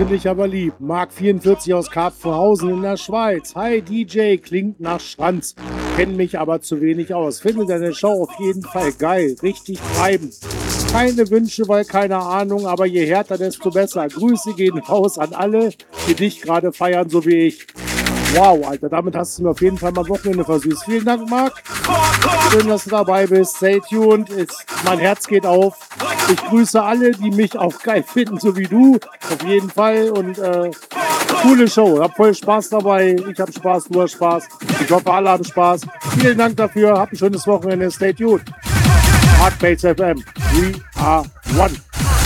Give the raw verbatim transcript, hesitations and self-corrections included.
finde ich aber lieb. Mark vierundvierzig aus Karpfenhausen in der Schweiz. Hi D J, klingt nach Schranz. Kenn mich aber zu wenig aus. Finde deine Show auf jeden Fall geil. Richtig treibend. Keine Wünsche, weil keine Ahnung, aber je härter, desto besser. Grüße gehen raus an alle, die dich gerade feiern, so wie ich. Wow, Alter, damit hast du mir auf jeden Fall mal Wochenende versüßt. Vielen Dank, Marc. Schön, dass du dabei bist. Stay tuned. Ist, mein Herz geht auf. Ich grüße alle, die mich auch geil finden, so wie du. Auf jeden Fall. Und äh, coole Show. Hab voll Spaß dabei. Ich hab Spaß, du hast Spaß. Ich hoffe, alle haben Spaß. Vielen Dank dafür. Habt ein schönes Wochenende. Stay tuned. Hardbaits F M. We are one.